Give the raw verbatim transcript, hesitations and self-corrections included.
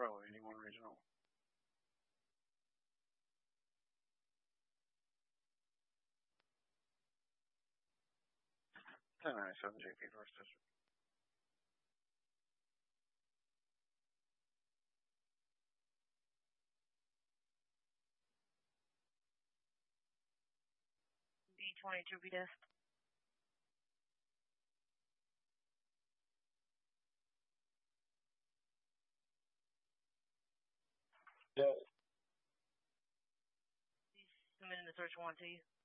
Bravo, eighty-one regional. ten ninety-seven J P, first district. D twenty-two B S. Yeah. He's submitting the search warrant to you.